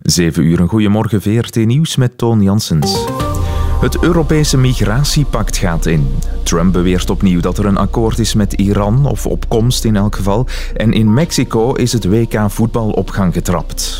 7 uur, een goeiemorgen, VRT Nieuws met Toon Janssens. Het Europese migratiepact gaat in. Trump beweert opnieuw dat er een akkoord is met Iran, of op komst in elk geval. En in Mexico is het WK voetbal op gang getrapt.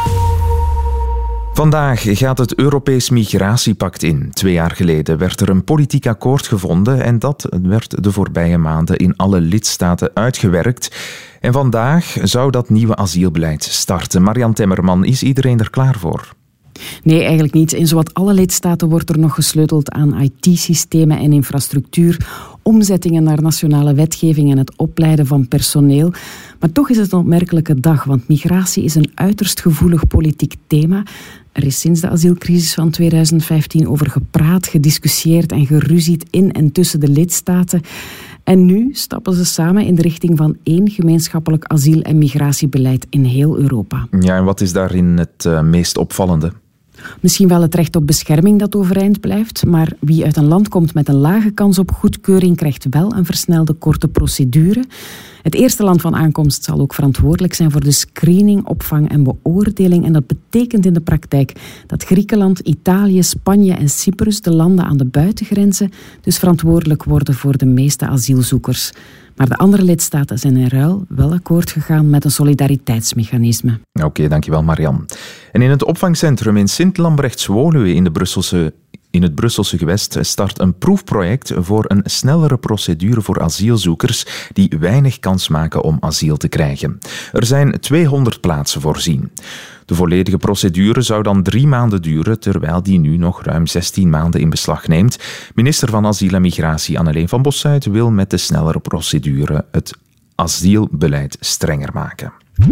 Vandaag gaat het Europees migratiepact in. 2 jaar geleden werd er een politiek akkoord gevonden en dat werd de voorbije maanden in alle lidstaten uitgewerkt. En vandaag zou dat nieuwe asielbeleid starten. Marian Temmerman, is iedereen er klaar voor? Nee, eigenlijk niet. In zowat alle lidstaten wordt er nog gesleuteld aan IT-systemen en infrastructuur, omzettingen naar nationale wetgeving en het opleiden van personeel. Maar toch is het een opmerkelijke dag, want migratie is een uiterst gevoelig politiek thema. Er is sinds de asielcrisis van 2015 over gepraat, gediscussieerd en geruzied in en tussen de lidstaten. En nu stappen ze samen in de richting van 1 gemeenschappelijk asiel- en migratiebeleid in heel Europa. Ja, en wat is daarin het meest opvallende? Misschien wel het recht op bescherming dat overeind blijft, maar wie uit een land komt met een lage kans op goedkeuring krijgt wel een versnelde korte procedure. Het eerste land van aankomst zal ook verantwoordelijk zijn voor de screening, opvang en beoordeling. En dat betekent in de praktijk dat Griekenland, Italië, Spanje en Cyprus, de landen aan de buitengrenzen, dus verantwoordelijk worden voor de meeste asielzoekers. Maar de andere lidstaten zijn in ruil wel akkoord gegaan met een solidariteitsmechanisme. Oké, dankjewel Marian. En in het opvangcentrum in Sint-Lambrechts-Woluwe in het Brusselse gewest start een proefproject voor een snellere procedure voor asielzoekers die weinig kans maken om asiel te krijgen. Er zijn 200 plaatsen voorzien. De volledige procedure zou dan 3 maanden duren, terwijl die nu nog ruim 16 maanden in beslag neemt. Minister van Asiel en Migratie Anneleen van Bossuyt wil met de snellere procedure het asielbeleid strenger maken.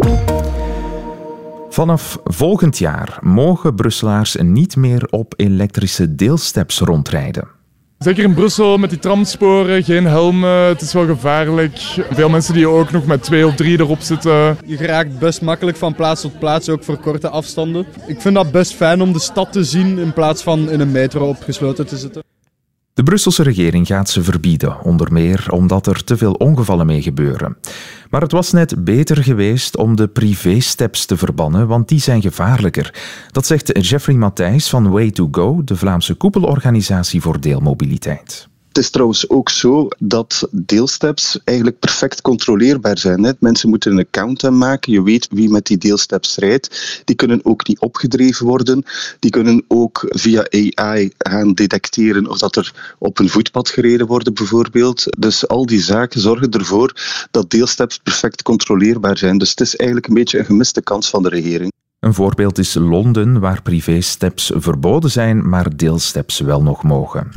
Vanaf volgend jaar mogen Brusselaars niet meer op elektrische deelsteps rondrijden. Zeker in Brussel met die tramsporen, geen helmen, het is wel gevaarlijk. Veel mensen die ook nog met 2 of 3 erop zitten. Je geraakt best makkelijk van plaats tot plaats, ook voor korte afstanden. Ik vind dat best fijn om de stad te zien in plaats van in een metro opgesloten te zitten. De Brusselse regering gaat ze verbieden, onder meer omdat er te veel ongevallen mee gebeuren. Maar het was net beter geweest om de privésteps te verbannen, want die zijn gevaarlijker. Dat zegt Jeffrey Matthijs van Way2Go, de Vlaamse koepelorganisatie voor deelmobiliteit. Het is trouwens ook zo dat deelsteps eigenlijk perfect controleerbaar zijn. Mensen moeten een account aanmaken. Je weet wie met die deelsteps rijdt. Die kunnen ook niet opgedreven worden. Die kunnen ook via AI gaan detecteren of dat er op een voetpad gereden wordt bijvoorbeeld. Dus al die zaken zorgen ervoor dat deelsteps perfect controleerbaar zijn. Dus het is eigenlijk een beetje een gemiste kans van de regering. Een voorbeeld is Londen, waar privésteps verboden zijn, maar deelsteps wel nog mogen.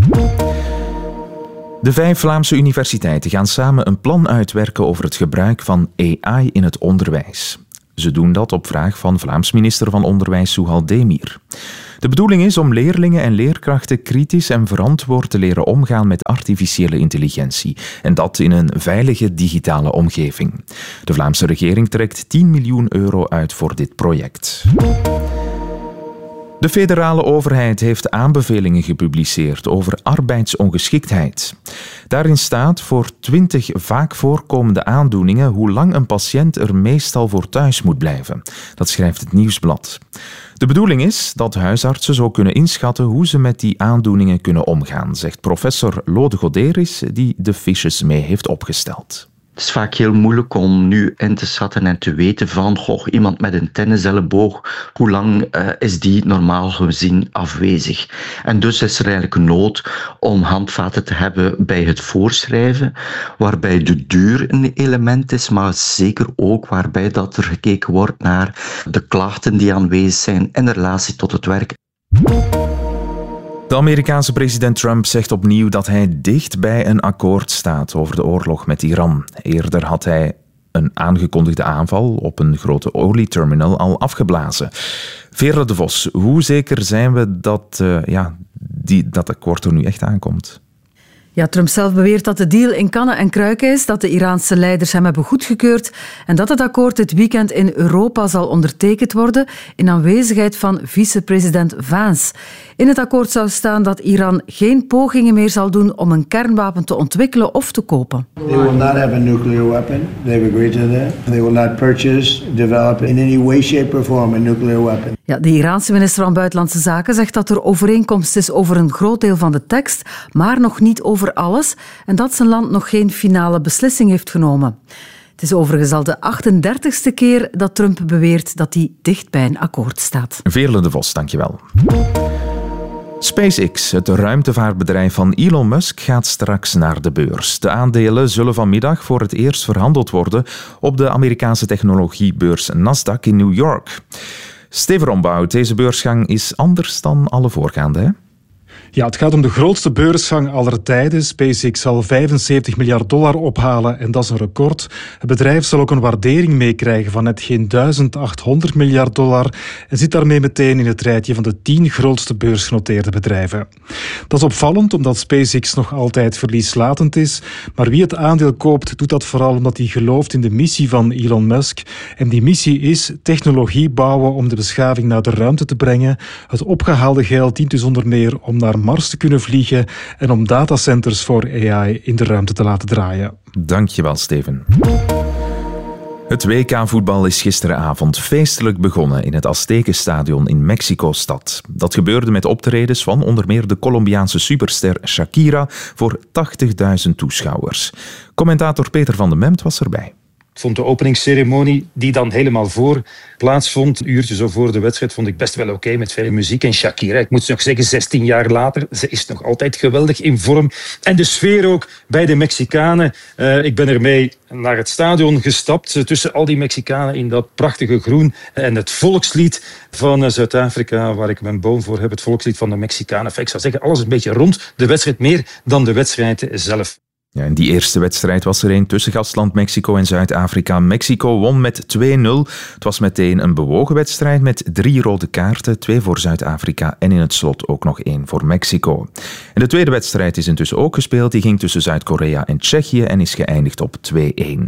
De 5 Vlaamse universiteiten gaan samen een plan uitwerken over het gebruik van AI in het onderwijs. Ze doen dat op vraag van Vlaams minister van Onderwijs Souhal Demir. De bedoeling is om leerlingen en leerkrachten kritisch en verantwoord te leren omgaan met artificiële intelligentie. En dat in een veilige digitale omgeving. De Vlaamse regering trekt 10 miljoen euro uit voor dit project. De federale overheid heeft aanbevelingen gepubliceerd over arbeidsongeschiktheid. Daarin staat voor 20 vaak voorkomende aandoeningen hoe lang een patiënt er meestal voor thuis moet blijven. Dat schrijft het Nieuwsblad. De bedoeling is dat huisartsen zo kunnen inschatten hoe ze met die aandoeningen kunnen omgaan, zegt professor Lode Goderis, die de fiches mee heeft opgesteld. Het is vaak heel moeilijk om nu in te schatten en te weten van iemand met een tenniselleboog, hoe lang is die normaal gezien afwezig. En dus is er eigenlijk nood om handvaten te hebben bij het voorschrijven, waarbij de duur een element is, maar zeker ook waarbij dat er gekeken wordt naar de klachten die aanwezig zijn in relatie tot het werk. De Amerikaanse president Trump zegt opnieuw dat hij dicht bij een akkoord staat over de oorlog met Iran. Eerder had hij een aangekondigde aanval op een grote olieterminal al afgeblazen. Vera de Vos, hoe zeker zijn we dat akkoord er nu echt aankomt? Ja, Trump zelf beweert dat de deal in kannen en kruiken is, dat de Iraanse leiders hem hebben goedgekeurd en dat het akkoord dit weekend in Europa zal ondertekend worden in aanwezigheid van vicepresident Vance. In het akkoord zou staan dat Iran geen pogingen meer zal doen om een kernwapen te ontwikkelen of te kopen. They will not have a nuclear weapon. They've agreed to that. They will not purchase, develop in any way, shape or form a nuclear weapon. Ja, de Iraanse minister van Buitenlandse Zaken zegt dat er overeenkomst is over een groot deel van de tekst, maar nog niet over alles, en dat zijn land nog geen finale beslissing heeft genomen. Het is overigens al de 38e keer dat Trump beweert dat hij dicht bij een akkoord staat. Veerle de Vos, dankjewel. SpaceX, het ruimtevaartbedrijf van Elon Musk, gaat straks naar de beurs. De aandelen zullen vanmiddag voor het eerst verhandeld worden op de Amerikaanse technologiebeurs Nasdaq in New York. Steven Rombout, deze beursgang is anders dan alle voorgaande, hè? Ja, het gaat om de grootste beursgang aller tijden. SpaceX zal $75 miljard ophalen en dat is een record. Het bedrijf zal ook een waardering meekrijgen van net geen $1.800 miljard en zit daarmee meteen in het rijtje van de 10 grootste beursgenoteerde bedrijven. Dat is opvallend omdat SpaceX nog altijd verlieslatend is, maar wie het aandeel koopt doet dat vooral omdat hij gelooft in de missie van Elon Musk. En die missie is technologie bouwen om de beschaving naar de ruimte te brengen. Het opgehaalde geld dient dus onder meer om naar Mars te kunnen vliegen en om datacenters voor AI in de ruimte te laten draaien. Dankjewel, Steven. Het WK-voetbal is gisteravond feestelijk begonnen in het Aztekenstadion in Mexico-stad. Dat gebeurde met optredens van onder meer de Colombiaanse superster Shakira voor 80.000 toeschouwers. Commentator Peter van den Memt was erbij. Ik vond de openingsceremonie, die dan helemaal voor plaatsvond, een uurtje zo voor de wedstrijd, vond ik best wel oké met veel muziek. En Shakira, ik moet nog zeggen, 16 jaar later, ze is nog altijd geweldig in vorm. En de sfeer ook bij de Mexicanen. Ik ben ermee naar het stadion gestapt, tussen al die Mexicanen in dat prachtige groen. En het volkslied van Zuid-Afrika, waar ik mijn boom voor heb, het volkslied van de Mexicanen. Ik zou zeggen, alles een beetje rond de wedstrijd, meer dan de wedstrijd zelf. Ja, in die eerste wedstrijd was er een tussen gastland Mexico en Zuid-Afrika. Mexico won met 2-0. Het was meteen een bewogen wedstrijd met 3 rode kaarten, 2 voor Zuid-Afrika en in het slot ook nog 1 voor Mexico. En de tweede wedstrijd is intussen ook gespeeld. Die ging tussen Zuid-Korea en Tsjechië en is geëindigd op 2-1.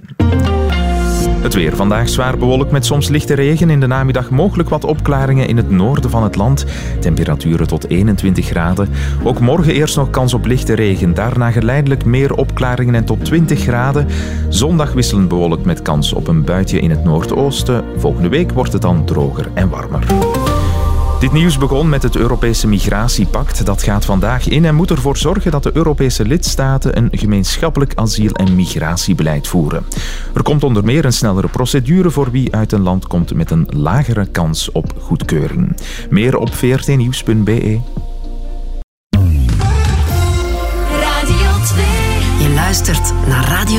Het weer vandaag zwaar bewolkt met soms lichte regen. In de namiddag mogelijk wat opklaringen in het noorden van het land. Temperaturen tot 21 graden. Ook morgen eerst nog kans op lichte regen. Daarna geleidelijk meer opklaringen en tot 20 graden. Zondag wisselend bewolkt met kans op een buitje in het noordoosten. Volgende week wordt het dan droger en warmer. Dit nieuws begon met het Europese migratiepact. Dat gaat vandaag in en moet ervoor zorgen dat de Europese lidstaten een gemeenschappelijk asiel- en migratiebeleid voeren. Er komt onder meer een snellere procedure voor wie uit een land komt met een lagere kans op goedkeuring. Meer op vrtnieuws.be. Radio 2. Je luistert naar Radio